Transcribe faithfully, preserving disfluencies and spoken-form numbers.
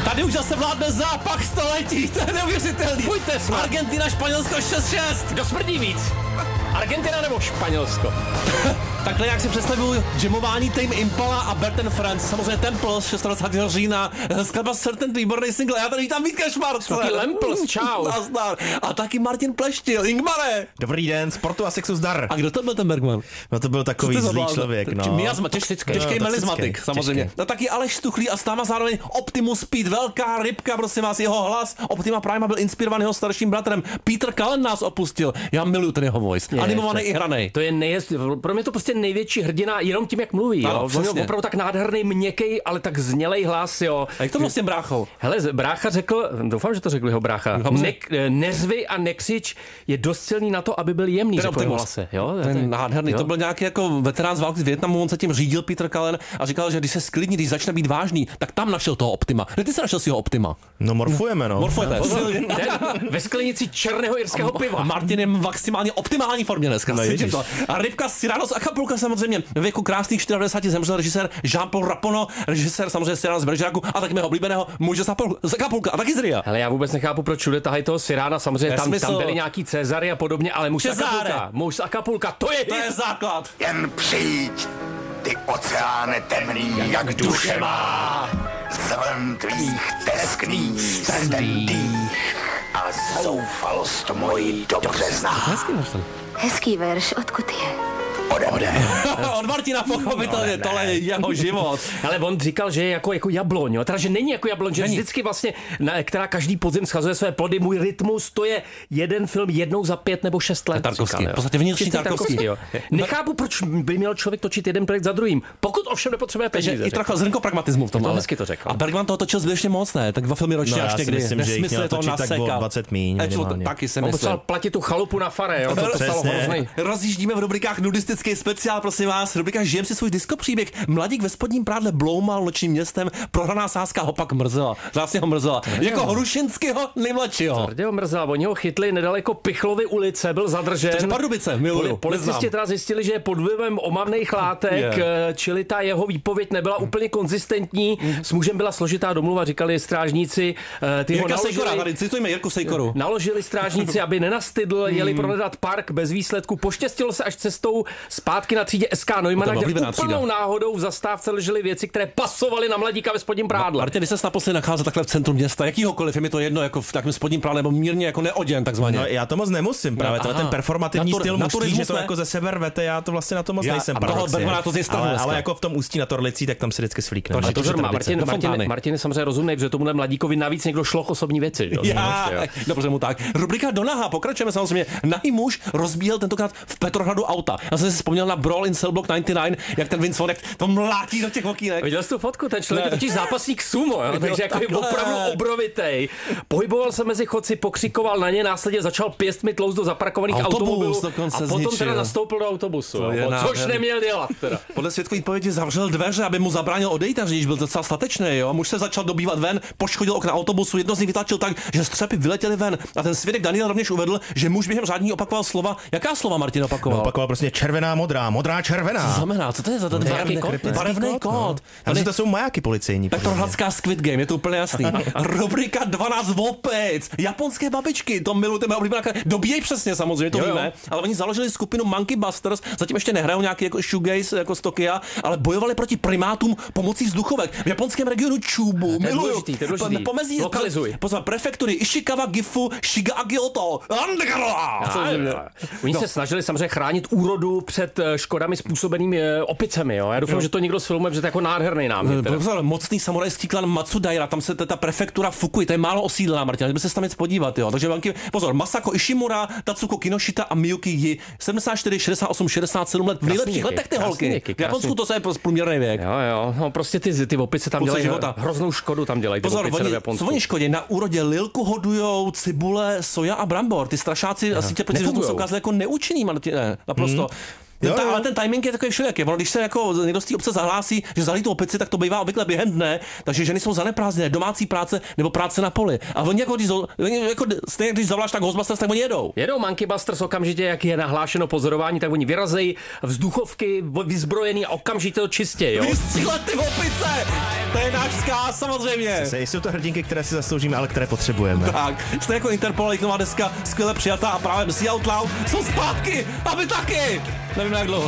Tady už zase vládne zápach století, to je neuvěřitelný. Pojďte snad. Argentina, Španělsko šest šest. Kdo smrdí víc? Argentina nebo Španělsko? Takhle jak si představuju jamování Tame Impala a Bert Friends, samozřejmě Temple z dvacátého šestého října, skladba Certain, výborný single, já tady vítám Vítka Šmarce. Taky Lempels, čau. Nazdar. A taky Martin Pleštil, Ingmare. Dobrý den, sportu a sexu zdar. A kdo to byl ten Bergman? No to byl takový zlý zablázl? člověk, no. Miasma, těž, těžký no, melizmatik, těžký, samozřejmě. těžký. No taky Aleš Stuchlý a s náma zároveň Optimus Speed, velká rybka, prosím vás, jeho hlas. Optima Prima byl inspirovaný jeho starším bratrem. Peter Cullen nás opustil. Já miluju ten jeho voice. Je, animovaný to, i hranej. To je nejest, pro mě to prostě největší hrdina jenom tím, jak mluví. Ano, jo. On měl opravdu tak nádherný, měkkej, ale tak znělej hlas, jo. A jak to vlastně bráchou? Hele, brácha řekl, doufám, že to řekl jeho brácha, ne, neřvi a nekřič je dost silný na to, aby byl jemný, Ten řekl jeho hlase. Jo, ten nádherný, jo. to byl nějaký jako veterán z války z Vietnamu, on se tím řídil Peter Cullen a říkal, že když se sklidní, když začne být vážný, tak tam našel toho Optima. Kde ty jsi našel si ho Optima? No morfujeme, no. Morfujete. Ten ve sklenici černého jirského piva. Martin je v maximálně optimální formě dneska. No, to. A rybka Cyrano z Acapulca samozřejmě. Ve věku krásných devadesát čtyři zemřel režisér Jean-Paul Rapono, režisér samozřejmě Cyrano z Bergeracu a taky mého oblíbeného muže z Acapulca a taky z Ria. Hele, já vůbec nechápu, proč všude tahají toho Cyrána, samozřejmě tam, tam byli nějaký Cezary a podobně, ale muž z Acapulca, muž z Acapulca, to je To je základ. Jen přijď, ty oceáne temný, jak duše má. Z vln tvých teskný ten dých a zoufalost moji dobře zná. Hezký našel. Hezký verš, odkud je? Ode, ode. Od Martina pochopitelně, No, tohle je jeho život. Ale on říkal, že je jako, jako jabloň, jo? Teda, že není jako jabloň, že Není. vždycky vlastně, na, která každý podzim schazuje své plody, můj rytmus, to je jeden film jednou za pět nebo šest let. Tarkovský, říkal, jo. v podstatě vnitřní Čistý Tarkovský. jo. Nechápu, proč by měl člověk točit jeden projekt za druhým, pokud ovšem nepotřebuje Takže peníze. i trochu zrnko pragmatismu v tom. To ale. hezky to řekl. A Bergman toho točil zbytečně moc, ne? Tak dva filmy ročně No, až já si někdy. myslím, že jich Nesmysl měl je to točit tak o nasekal. dvacet míň Eh, čo, minimálně. Taky si On myslím. musel platit tu chalupu na fare, jo? To, to stalo přesně. hrozný. Rozjíždíme v rubrikách nudistický speciál, prosím vás. Rubrika Žijem si svůj diskopříběh. Mladík ve spodním prádle bloumal nočním městem, prohraná sázka ho pak mrzela. Vlastně ho mrzela. Jako Hrušinského nejmladšího. Tvrdě ho mrzela, oni ho chytli nedaleko Pichlovy ulice, byl zadržen. Takže Pardubice, miluju. Poli- Policisti teda zjistili, že je pod vlivem omamných látek, Je. yeah. čili ta jeho výpověď nebyla úplně konzistentní. S mužem byla složitá domluva, říkali strážníci. eh, Ty ho Jirka Sejkora, naložili, tady citujme Jirku Sejkoru. naložili strážníci, aby nenastydl, jeli prohledat park bez výsledku. Poštěstilo se až cestou zpátky na třídě S K Neumana, kde oblíbená úplnou třída. náhodou v zastávce ležely věci, které pasovaly na mladíka ve spodním prádle. Martin, když se naposledy nacházet takhle v centru města, jakýhokoliv, je mi to jedno, jako v takovém spodním prádle, nebo mírně jako neoděn, takzvaně. No, já to moc nemusím, právě No, no, aha. ten performativní Na tur- styl na mužský, turismus že to ne? jako ze sebe rvete, já to vlastně na to moc Já- nejsem a toho paradoxně. Bergmana to zjistil ale, dneska. ale jako v tom ústí na Torlicí, tak tam si vždycky svlíkne. To A to Naše Martin, tradice. Martin, Do fontány. Martin je samozřejmě rozumný, protože tomuhle mladíkovi navíc někdo šloch osobní věci. Jo? Já, dobře mu tak. Rubrika Donaha, pokračujeme samozřejmě. Nahý muž rozbíjel tentokrát v Petrohradu auta. Já jsem si vzpomněl na Brawl in Cell Block devadesát devět, jak ten Vince Vaughn, jak to mlátí do těch okýnek. Viděl jsi tu fotku? Ten člověk Ne. je totiž zápasník sumo, jo? Takže jako je takhle. opravdu obrovitej. Pohyboval se mezi chodci, pokřikoval na ně, následně začal pěstmi tlouz do zaparkovaných Autobus automobilů dokonce a potom zničil. teda nastoupil do autobusu, To je jo? což nádherný. neměl dělat. Teda. Podle svědkové výpovědi zavřel dveře, aby mu zabránil odejít, a řidič byl docela statečný, jo. Muž se začal dobývat ven, poškodil okna autobusu, jedno z nich vytlačil tak, že střepy vyletěly ven. A ten svědek Daniel rovněž uvedl, že muž během řádní opakoval slova. Jaká slova Martin opakoval? No, opakoval prostě červená, modrá, modrá, červená. Co znamená? Co to je za ten nějaký barevný kód? kód? Barevný kód. No. Já myslím, že to jsou majáky policejní. podle mě. Petrohradská Squid Game, je to úplně jasný. Rubrika dvanáct vopec. Japonské babičky, to miluju, to je moje oblíbená. Dobíjej přesně samozřejmě, to Jo, jo. víme, ale oni založili skupinu Monkey Busters, zatím ještě nehrajou nějaký jako shoegaze jako z Tokia, ale bojovali proti primátům pomocí vzduchovek. V japonském regionu Chubu, To je miluju. důležitý, to je důležitý. Pomezí, Lokalizuj. Pozor, prefektury Ishikawa, Gifu, Shiga a Kyoto. Oni se snažili samozřejmě chránit úrodu před eh, škodami způsobenými eh, opicemi. Jo? Já doufám, že to někdo sfilmuje, protože to je jako nádherný námět. teda. Pozor, mocný samurajský klan Matsudaira, tam se ta prefektura Fukui, to je málo osídlená, Martin, kdyby se tam jít podívat, jo. Takže banky, pozor, Masako Ishimura, Tatsuko Kinoshita a Miyuki Ji, sedmdesát čtyři, šedesát osm, šedesát sedm let, v nejlepších věky, letech ty krásný holky. věky, V Japonsku krásný. to je prostě průměrný věk. Jo, jo, no prostě ty, ty opice tam Půlce dělají života. hroznou škodu, tam dělají ty Pozor, opice oni, v Japonsku. co oni škodí? Na úrodě lilku hodujou cibule, soja a brambor. Ty strašáci asi tě Nefungujou. se ukázali jako neúčinný, Martine, naprosto. Ten, Jo, ta, jo. ale ten timing je takový všelijaký. Ono, když se jako někdo z té obce zahlásí, že zalí tu opici, tak to bývá obvykle během dne, takže ženy jsou zaneprázdněné, domácí práce nebo práce na poli. A oni jako, když, oni jako stejně, když zavoláš tak Ghostbusters, tak oni jedou. Jedou Monkey Busters okamžitě, jak je nahlášeno pozorování, tak oni vyrazejí vzduchovky vyzbrojený a okamžitě to čistě, jo? Vystřílet ty opice! To je náš vzkaz, samozřejmě. Jsou to hrdinky, které si zasloužíme, ale které potřebujeme. Tak, jste jako Interpol, jejich nová deska, skvěle přijatá a právě Sea Out Loud jsou zpátky, aby taky! Nevím jak dlouho.